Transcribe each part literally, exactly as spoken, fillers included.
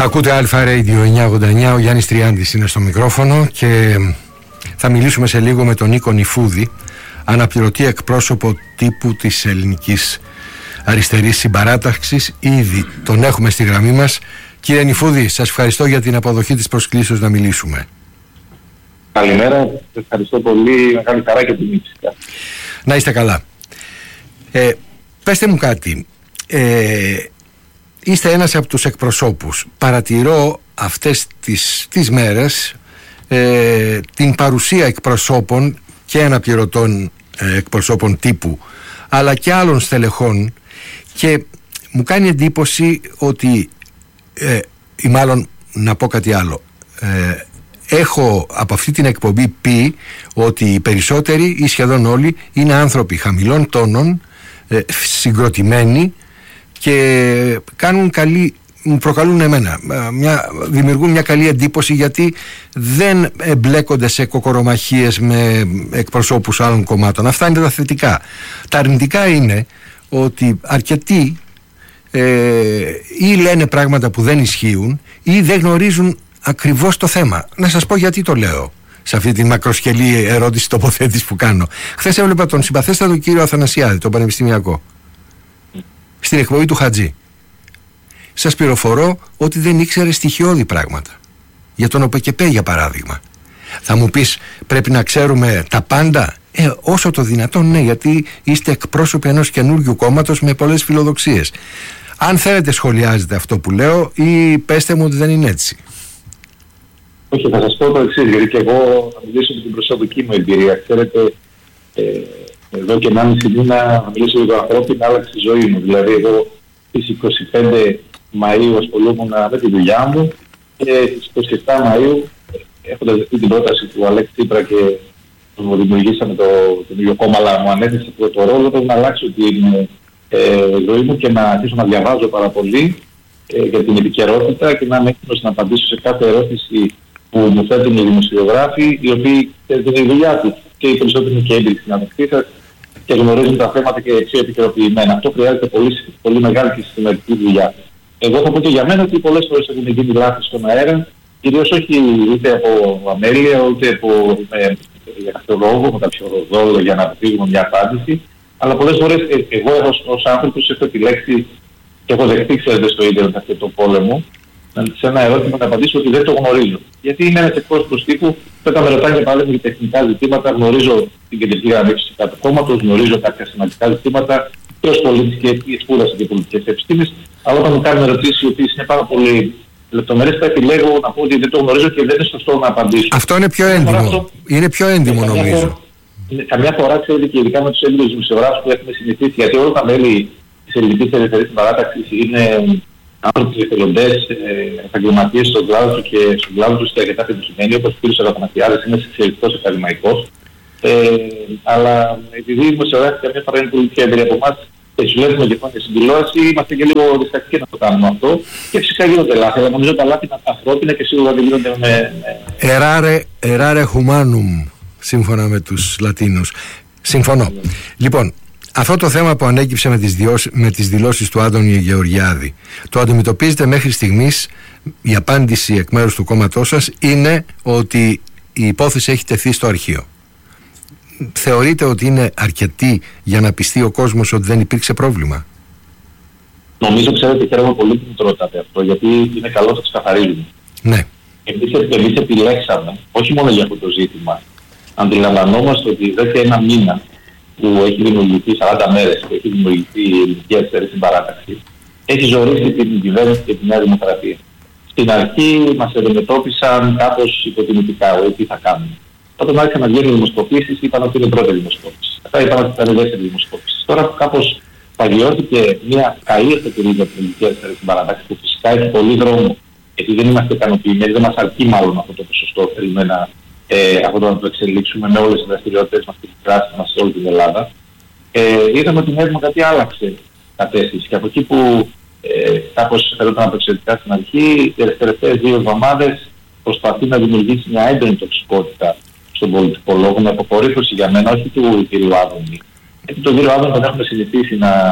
Ακούτε Αλφα Radio εννιακόσια ογδόντα εννιά, ο Γιάννης Τριάντης είναι στο μικρόφωνο και θα μιλήσουμε σε λίγο με τον Νίκο Νηφούδη, αναπληρωτή εκπρόσωπο τύπου της ελληνικής αριστερής συμπαράταξης. Ήδη τον έχουμε στη γραμμή μας. Κύριε Νηφούδη, σας ευχαριστώ για την αποδοχή της προσκλήσεως να μιλήσουμε. Καλημέρα, ευχαριστώ πολύ, μεγάλη χαρά και τιμή. Να είστε καλά. Ε, πέστε μου κάτι. Ε, είστε ένας από τους εκπροσώπους. Παρατηρώ αυτές τις, τις μέρες ε, την παρουσία εκπροσώπων και αναπληρωτών ε, εκπροσώπων τύπου, αλλά και άλλων στελεχών, και μου κάνει εντύπωση ότι ε, ή μάλλον να πω κάτι άλλο, ε, έχω από αυτή την εκπομπή πει ότι οι περισσότεροι ή σχεδόν όλοι είναι άνθρωποι χαμηλών τόνων, ε, συγκροτημένοι και κάνουν καλή, μου προκαλούν εμένα, μια, δημιουργούν μια καλή εντύπωση, γιατί δεν εμπλέκονται σε κοκορομαχίες με εκπροσώπους άλλων κομμάτων. Αυτά είναι τα θετικά. Τα αρνητικά είναι ότι αρκετοί ε, ή λένε πράγματα που δεν ισχύουν ή δεν γνωρίζουν ακριβώς το θέμα. Να σας πω γιατί το λέω σε αυτή τη μακροσκελή ερώτηση τοποθέτηση που κάνω. Χθες έβλεπα τον συμπαθέστατο κύριο Αθανασιάδη, τον πανεπιστημιακό, στην εκπομπή του Χατζή. Σας πληροφορώ ότι δεν ήξερε στοιχειώδη πράγματα για τον ΟΠΕΚΕΠΕ, για παράδειγμα. Θα μου πεις, πρέπει να ξέρουμε τα πάντα? Ε, όσο το δυνατόν ναι, γιατί είστε εκπρόσωποι ενός καινούργιου κόμματος με πολλές φιλοδοξίες. Αν θέλετε σχολιάζετε αυτό που λέω ή πέστε μου ότι δεν είναι έτσι. Όχι, θα σας πω το εξής, γιατί και εγώ θα μιλήσω για την προσωπική μου εμπειρία. Ξέρετε, ε, εδώ και ενάμιση μήνα θα μιλήσω για το ανθρώπινο, άλλαξε η ζωή μου. Δηλαδή, εγώ στις είκοσι πέντε Μαΐου ασχολούμουν με τη δουλειά μου και στις είκοσι επτά Μαΐου, έχοντας δεχτεί την πρόταση του Αλέξη Τσίπρα και μου δημιουργήσαμε το, το ίδιο κόμμα, αλλά μου ανέθεσε το, το ρόλο, πρέπει να αλλάξω την ε, ζωή μου και να αρχίσω να διαβάζω πάρα πολύ ε, για την επικαιρότητα και να είμαι έτοιμος να απαντήσω σε κάθε ερώτηση που μου θέτουν οι δημοσιογράφοι, οι οποίοι είναι η δουλειά τους και οι περισσότεροι είναι και έμπειροι στην ανοιχτή σας και γνωρίζουν τα θέματα και πιο επικαιροποιημένα. Αυτό χρειάζεται πολύ, πολύ μεγάλη και συστηματική δουλειά. Εγώ θα πω και για μένα ότι πολλές φορές έχουν γίνει λάθη στον αέρα, κυρίως όχι είτε από αμέλεια, ούτε από ε, για κάποιο λόγο, με κάποιο ρόλο για να αποφύγουμε μια απάντηση. Αλλά πολλές φορές ε, εγώ ως, ως άνθρωπος έχω επιλέξει και έχω δεχτεί, ξέρετε, στο ίντερνετ αυτό το πόλεμο, σε ένα ερώτημα να απαντήσω ότι δεν το γνωρίζω. Γιατί είμαι ένας εκπρόσωπος τύπου, όταν με ρωτάνε πάλι για τεχνικά ζητήματα, γνωρίζω την κεντρική γραμμή του κάθε κόμματος, γνωρίζω κάποια σημαντικά ζητήματα και ως πολίτης και σπούδασα και πολιτικές επιστήμες. Αλλά όταν μου κάνουν ερωτήσεις οι οποίες είναι πάρα πολύ λεπτομερές, θα επιλέγω να πω ότι δεν το γνωρίζω και δεν είναι σωστό να απαντήσω. Αυτό είναι πιο έντιμο. Αυτό, είναι πιο έντιμο, νομίζω. Φορά, καμιά φορά, ξέρετε, και ειδικά με τους Έλληνες δημοσιογράφους που έχουμε συνηθίσει, γιατί όλα τα μέλη της ελληνικής αριστερής συμπαράταξης είναι άνθρωποι εθελοντές, επαγγελματίες στον κλάδο του και στον κλάδο τους και αρκετά πετυχημένοι, όπως ο κ. Αθανασιάδης, είναι εξαιρετικός ακαδημαϊκός. Ε, αλλά επειδή οι δημοσιογράφοι καμιά φορά είναι πολιτική εμπειρία από εμάς και τους βλέπουμε και πάνω στην τηλεόραση, είμαστε και λίγο διστακτικοί να το κάνουμε αυτό. Και φυσικά γίνονται λάθη, αλλά νομίζω τα λάθη είναι ανθρώπινα και σίγουρα δεν γίνονται με. Errare, errare humanum, σύμφωνα με τους Λατίνους. Συμφωνώ. Mm. Λοιπόν, αυτό το θέμα που ανέκυψε με τις, διώσει, με τις δηλώσεις του Άδωνη Γεωργιάδη, το αντιμετωπίζετε μέχρι στιγμής? Η απάντηση εκ μέρους του κόμματός σας είναι ότι η υπόθεση έχει τεθεί στο αρχείο. Θεωρείτε ότι είναι αρκετή για να πιστεί ο κόσμος ότι δεν υπήρξε πρόβλημα? Νομίζω, ξέρετε, χαίρομαι πολύ που μου το ρωτάτε αυτό, γιατί είναι καλό να το ξεκαθαρίζουμε. Ναι. Εμείς, εμείς επιλέξαμε, όχι μόνο για αυτό το ζήτημα, αντιλαμβανόμαστε ότι εδώ και ένα μήνα που έχει δημιουργηθεί, σαράντα μέρες που έχει δημιουργηθεί η ελληνική αριστερή συμπαράταξη, έχει ζωρίσει την κυβέρνηση και τη Νέα Δημοκρατία. Στην αρχή μας αντιμετώπισαν κάπως υποτιμητικά, ότι τι θα κάνουμε. Όταν άρχισαν να βγαίνουν δημοσκοπήσεις, είπαν ότι είναι πρώτη δημοσκόπηση. Αυτά είπαν ότι ήταν δεύτερη δημοσκόπηση. Τώρα που κάπως παγιώθηκε μια καλή εφετηρία για την ελληνική αριστερή συμπαράταξη, που φυσικά έχει πολύ δρόμο, γιατί δεν είμαστε ικανοποιημένοι, δεν μας αρκεί μάλλον αυτό το ποσοστό, θέλουμε να, ε, αυτό να το εξελίξουμε με όλες τις δραστηριότητες μας και τις δράσεις μας σε όλη την Ελλάδα. Ε, είδαμε ότι η Νέα Δημοκρατία άλλαξε κατεύθυνση και από εκεί που ε, κάπως φαίνονταν απεξαιρετικά στην αρχή, τις τελευταίες δύο εβδομάδες προσπαθεί να δημιουργήσει μια έντονη τοξικότητα στον πολιτικό λόγο, με αποκορύφωση για μένα, όχι του κ. Άδωνη. Γιατί τον κύριο Άδωνη τον έχουμε συνηθίσει να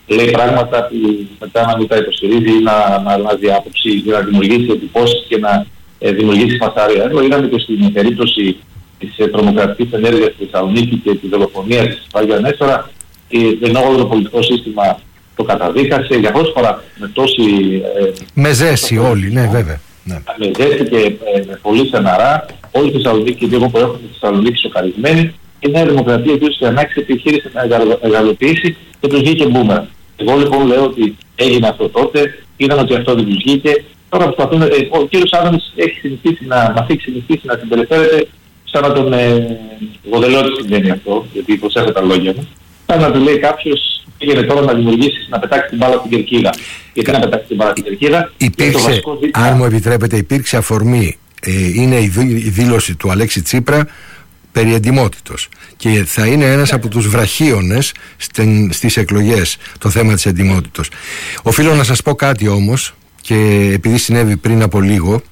λέει πράγματα που μετά να μην τα υποστηρίζει ή να, να αλλάζει άποψη ή να δημιουργήσει εντυπώσεις και να ε, δημιουργήσει φασαρία. Εδώ είδαμε και στην περίπτωση της ε, τρομοκρατικής ενέργειας στη Θεσσαλονίκη και τη δολοφονία της Βάγια Νέστορα, ε, ενώ όλο το πολιτικό σύστημα το καταδίκασε για πρώτη φορά με τόση... Ε, με ζέση όλοι, ναι βέβαια. Ναι. Με ζέση και ε, με πολύ στεναρά, όλη η Θεσσαλονίκη και εγώ που έχω τη Θεσσαλονίκη σοκαρισμένη, και η Νέα Δημοκρατία επίσης και ανάξιση επιχείρησε να εγαλοποιήσει και τους βγήκε μπούμερα. Εγώ λοιπόν λέω ότι έγινε αυτό τότε, είδαν ότι αυτό δεν τους βγήκε. Τώρα προσπαθούν, ε, ο κύριος Άδωνης έχει συνηθίσει να μας έχει συνηθίσει να συμπεριφέρεται σαν να τον... Ε, εγώ δεν λέω ότι συμβαίνει αυτό, γιατί προσέχω τα λόγια μου. Σαν να του λέει κάποιος πήγαινε τώρα να δημιουργήσει, να πετάξει την μπάλα στην κερκίδα. Γιατί να πετάξει την μπάλα στην κερκίδα? Υπήρξε, αν μου επιτρέπετε, υπήρξε αφορμή. Ε, είναι η, δή, η δήλωση του Αλέξη Τσίπρα περί εντιμότητος. Και θα είναι ένας από τους βραχίονες στις εκλογές το θέμα της εντιμότητος. Οφείλω να σας πω κάτι όμως, και επειδή συνέβη πριν από λίγο,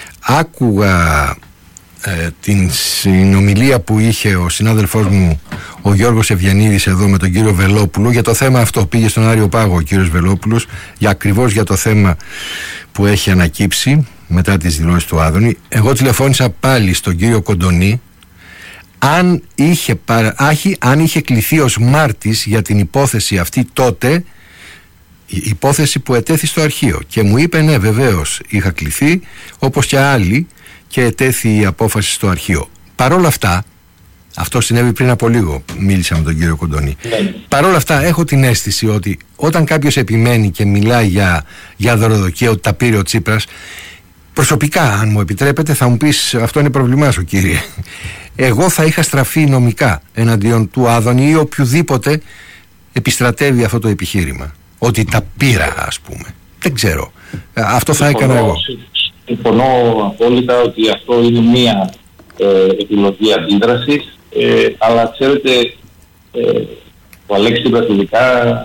άκουγα ε, την συνομιλία που είχε ο συνάδελφός μου ο Γιώργος Ευγενίδης εδώ με τον κύριο Βελόπουλο για το θέμα αυτό. Πήγε στον Άριο Πάγο ο κύριος Βελόπουλος για ακριβώς για το θέμα που έχει ανακύψει μετά τις δηλώσεις του Άδωνη. Εγώ τηλεφώνησα πάλι στον κύριο Κοντονή αν είχε, παρα... Άχι, αν είχε κληθεί ως μάρτης για την υπόθεση αυτή τότε, η υπόθεση που ετέθη στο αρχείο, και μου είπε ναι βεβαίως είχα κληθεί όπως και άλλοι και ετέθη η απόφαση στο αρχείο. Παρόλα αυτά, αυτό συνέβη πριν από λίγο, μίλησα με τον κύριο Κοντονή. Ναι. Παρόλα αυτά έχω την αίσθηση ότι όταν κάποιος επιμένει και μιλάει για, για δωροδοκία, ότι τα πήρε ο Τσίπρας, προσωπικά αν μου επιτρέπετε θα μου πεις αυτό είναι πρόβλημά σου κύριε, εγώ θα είχα στραφεί νομικά εναντίον του Άδωνη ή οποιοδήποτε επιστρατεύει αυτό το επιχείρημα, ότι τα πήρα ας πούμε. Δεν ξέρω, αυτό θα έκανα εγώ. Συμφωνώ απόλυτα ότι αυτό είναι μία ε, επιλογή αντίδρασης, ε, αλλά ξέρετε ε, ο Αλέξης ειδικά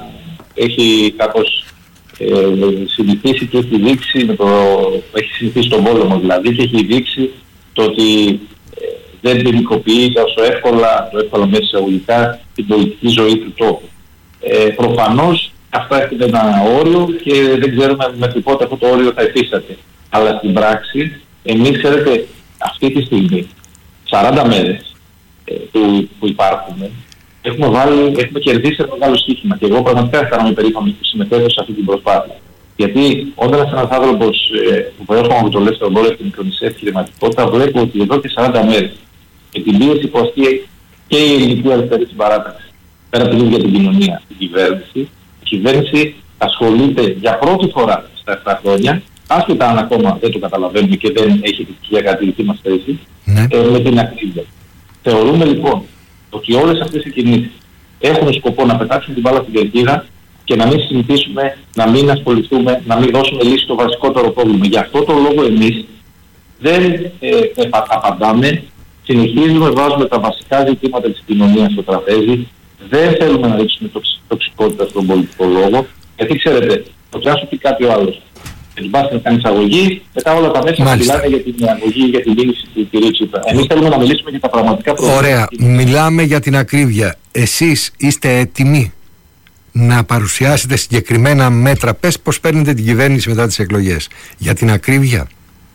έχει κάπως ε, συνηθίσει και έχει δείξει, με το, έχει συνηθίσει τον πόλεμο δηλαδή και έχει δείξει το ότι ε, δεν ποινικοποιεί τόσο εύκολα, το εύκολα μέσα εισαγωγικά, την πολιτική ζωή του τόπου. Ε, προφανώς αυτά έχουν ένα όριο και δεν ξέρουμε μέχρι πότε αυτό το όριο θα υφίσταται. Αλλά στην πράξη, εμείς ξέρετε, αυτή τη στιγμή, σαράντα μέρες ε, που, που υπάρχουμε, έχουμε, βάλει, έχουμε κερδίσει ένα μεγάλο στοίχημα. Και εγώ πραγματικά αισθάνομαι περήφανος που συμμετέχω σε αυτή την προσπάθεια. Γιατί όντας ένας άνθρωπος ε, που προέρχομαι από το ελεύθερο εμπόριο και την μικρομεσαία επιχειρηματικότητα, βλέπω ότι εδώ και σαράντα μέρες, με την πίεση που ασκεί και η ελληνική αριστερή συμπαράταξη, πέρα από την ίδια την κοινωνία, την κυβέρνηση, η κυβέρνηση ασχολείται για πρώτη φορά στα επτά χρόνια, άσχετα αν ακόμα δεν το καταλαβαίνουμε και δεν έχει επιτυχία κατά τη δική μας θέση, ναι. ε, με την ακρίβεια. Θεωρούμε λοιπόν ότι όλες αυτές οι κινήσεις έχουν σκοπό να πετάξουν την μπάλα στην κερκίδα και να μην συνηθίσουμε, να μην ασχοληθούμε, να μην δώσουμε λύση στο βασικότερο πρόβλημα. Γι' αυτό το λόγο εμείς δεν ε, ε, απαντάμε, συνεχίζουμε, βάζουμε τα βασικά ζητήματα της κοινωνίας στο τραπέζι, δεν θέλουμε να ρίξουμε τοξικότητα στον πολιτικό λόγο, γιατί ξέρετε, ότι αν σου πει κάποιο άλλο, και πας να κάνει εισαγωγή, μετά όλα τα μέσα μιλάνε για την αγωγή, για την κίνηση του κ. Τσίπρα. Εμείς θέλουμε να μιλήσουμε για τα πραγματικά προβλήματα. Ωραία, μιλάμε για την ακρίβεια. Εσείς είστε έτοιμοι να παρουσιάσετε συγκεκριμένα μέτρα? Πες πώς παίρνετε την κυβέρνηση μετά τις εκλογές για την ακρίβεια.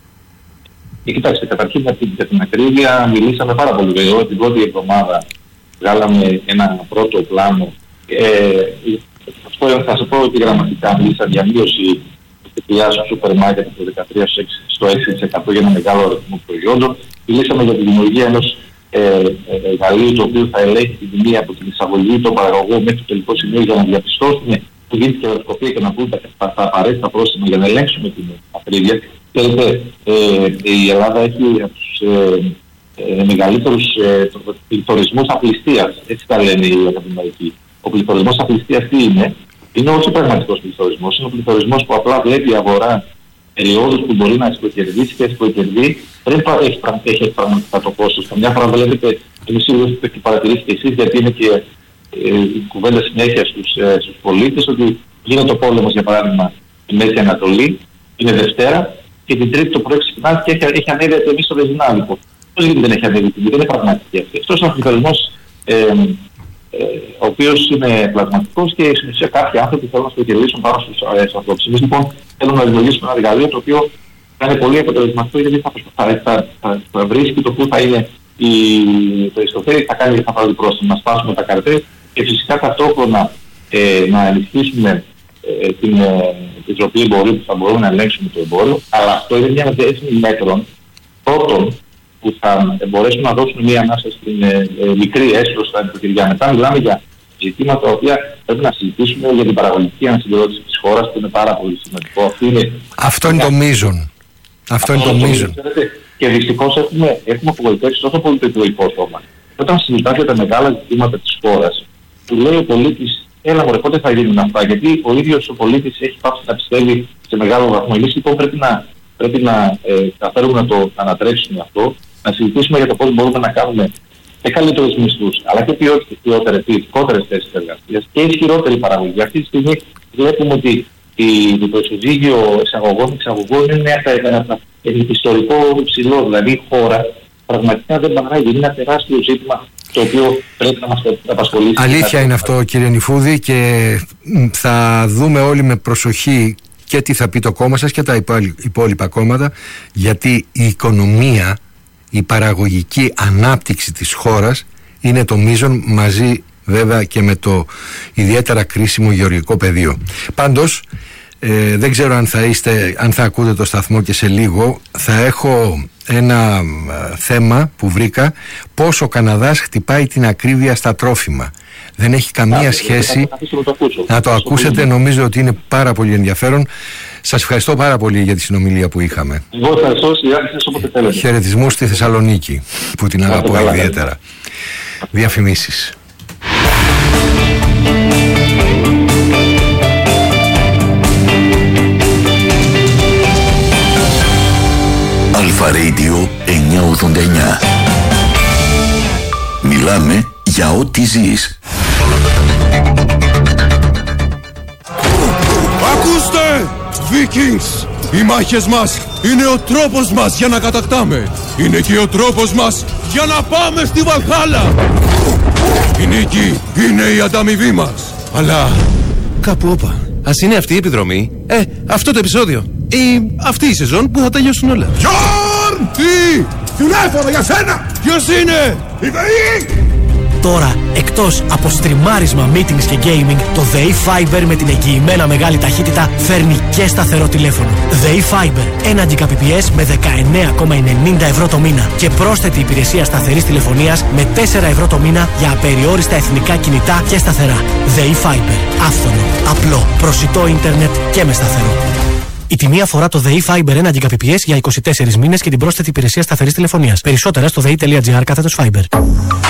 Και κοιτάξτε, καταρχήν για την, για την ακρίβεια μιλήσαμε πάρα πολύ γρήγορα. Την πρώτη εβδομάδα βγάλαμε ένα πρώτο πλάνο. Ε, αυτό θα σας πω ότι γραμματικά μίλησα για μείωση στο σούπερ μάρκετ από το δεκατρία στο έξι τοις εκατό για ένα μεγάλο αριθμό προϊόντων. Μιλήσαμε για τη δημιουργία ενός ε, ε, εργαλείου το οποίο θα ελέγχει την τιμή από την εισαγωγή των παραγωγών μέχρι το τελικό σημείο για να διαπιστώσουμε που γίνεται και κερδοσκοπία και να βρουν τα, τα, τα απαραίτητα πρόστιμα για να ελέγξουμε την ακρίβεια. Ξέρετε, ε, η Ελλάδα έχει από τους ε, ε, μεγαλύτερους ε, πληθωρισμούς απληστίας. Έτσι τα λένε οι ακαδημαϊκοί. Ο πληθωρισμός απληστίας τι είναι? Είναι όχι ο πραγματικός πληθωρισμός, είναι ο πληθωρισμός που απλά βλέπει η αγορά περιόδους που μπορεί να εξπροκερδίσει και εξπροκερδεί, δεν έχει, έχει πραγματικά το κόστος. Καμιά φορά βλέπετε, εμείς σίγουρος που έχετε παρατηρήσει και εσείς, γιατί είναι και ε, η κουβέντα συνέχεια στους, ε, στους πολίτες, ότι γίνεται ο πόλεμος, για παράδειγμα, στη Μέση Ανατολή, είναι Δευτέρα, και την Τρίτη το πρωί ξυπνάς και έχει, έχει ανέβει η τιμή στο βενζινάδικο. Πώς γιατί δεν έχει ανέβει η τιμή, δεν είναι πραγματική αυτή. Αυτός είναι ο πληθωρισμός ε, ε, ο οποίος είναι πλασματικός και σε κάποιοι άνθρωποι θέλουν να σπεκελίσουν πάνω στους ανθρώπους. Εμείς λοιπόν θέλουμε να δημιουργήσουμε ένα εργαλείο το οποίο θα είναι πολύ αποτελεσματικό, γιατί θα, θα, θα, θα, θα βρίσκει το που θα είναι η, το ιστοφέρει, θα κάνει θα πάρει πρόστιμο, να σπάσουμε τα καρτέλ και φυσικά ταυτόχρονα ε, να ενισχύσουμε ε, την ε, Επιτροπή Εμπορίου που θα μπορούμε να ελέγξουμε το εμπόριο. Αλλά αυτό είναι μια δέσμη μέτρων πρώτων που θα μπορέσουν να δώσουν μια ανάσα στην ε, ε, μικρή έστω στα νοικοκυριά. Μετά μιλάμε για ζητήματα τα οποία πρέπει να συζητήσουμε για την παραγωγική ανασυγκρότηση της χώρας, που είναι πάρα πολύ σημαντικό. Αυτό είναι, αυτό είναι το μείζον. Αυτό είναι το μείζον. Και δυστυχώς έχουμε, έχουμε απογοητεύσει τόσο πολύ το εκλογικό σώμα. Όταν συζητάτε τα μεγάλα ζητήματα της χώρας, του λέει ο πολίτης, έλα μωρέ, πότε θα γίνουν αυτά, γιατί ο ίδιος ο πολίτης έχει πάψει να πιστεύει σε μεγάλο βαθμό. Εμείς λοιπόν πρέπει να, πρέπει να ε, καταφέρουμε να το ανατρέψουμε αυτό, να συζητήσουμε για το πώς μπορούμε να κάνουμε και καλύτερους μισθούς, αλλά και ποιοτικότερες θέσεις εργασίας και ισχυρότερη παραγωγή. Αυτή τη στιγμή βλέπουμε ότι το ισοζύγιο εισαγωγών-εξαγωγών είναι ένα ιστορικό υψηλό. Δηλαδή η χώρα πραγματικά δεν παράγει. Είναι ένα τεράστιο ζήτημα το οποίο πρέπει να μας απασχολήσει. Αλήθεια είναι αυτό, κύριε Νηφούδη, και θα δούμε όλοι με προσοχή και τι θα πει το κόμμα σας και τα υπόλοιπα κόμματα, γιατί η οικονομία, η παραγωγική ανάπτυξη της χώρας είναι το μείζον, μαζί βέβαια και με το ιδιαίτερα κρίσιμο γεωργικό πεδίο. Πάντως ε, δεν ξέρω αν θα είστε, αν θα ακούτε το σταθμό και σε λίγο θα έχω ένα ε, θέμα που βρήκα, πώς ο Καναδάς χτυπάει την ακρίβεια στα τρόφιμα. Δεν έχει καμία σχέση. Να το ακούσετε, νομίζω ότι είναι πάρα πολύ ενδιαφέρον. Σας ευχαριστώ πάρα πολύ για τη συνομιλία που είχαμε. Εγώ ευχαριστώ, όποτε θέλετε. Χαιρετισμούς στη Θεσσαλονίκη, που την αγαπώ ιδιαίτερα. Διαφημίσεις. Αλφα Radio εννιακόσια ογδόντα εννιά. Μιλάμε για ό,τι ζεις. Ακούστε! Vikings! Οι μάχες μας είναι ο τρόπος μας για να κατακτάμε. Είναι και ο τρόπος μας για να πάμε στη Βαλχάλα. Η νίκη είναι η ανταμοιβή μας. Αλλά κάπου όπα. Ας είναι αυτή η επιδρομή, ε, αυτό το επεισόδιο ή αυτή η σεζόν που θα τελειώσουν όλα. Γιόρν! Τι! Τηλέφωνο για σένα! Ποιος είναι? Η ΔΕΗ! Τώρα, εκτός από στριμάρισμα, meetings και gaming, το ΔΕΗ Fiber με την εγγυημένα μεγάλη ταχύτητα φέρνει και σταθερό τηλέφωνο. ΔΕΗ Fiber, ένα Gbps με δεκαεννέα κόμμα ενενήντα ευρώ το μήνα και πρόσθετη υπηρεσία σταθερής τηλεφωνίας με τέσσερα ευρώ το μήνα για απεριόριστα εθνικά κινητά και σταθερά. ΔΕΗ Fiber, άφθονο, απλό, προσιτό ίντερνετ και με σταθερό. Η τιμή αφορά το ΔΕΗ Fiber ένα Gbps για είκοσι τέσσερις μήνες και την πρόσθετη υπηρεσία σταθερής τηλεφωνίας. Περισσότερα στο δei.gr κάθετος Fiber.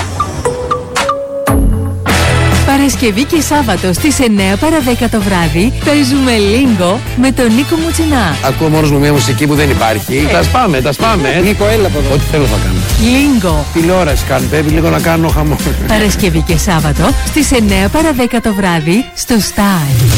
Παρασκευή και Σάββατο στις εννιά παρά δέκα το βράδυ παίζουμε Λίγκο με τον Νίκο Μουτσινά. Ακούω μόνος μου μια μουσική που δεν υπάρχει. Ε. Τα σπάμε, τα σπάμε. Νίκο, έλα από εδώ. Ό,τι θέλω θα κάνω. Λίγκο. Τηλεόραση κάνει, πρέπει λίγο να κάνω χαμό. Παρασκευή και Σάββατο στις εννιά παρά δέκα το βράδυ στο Star.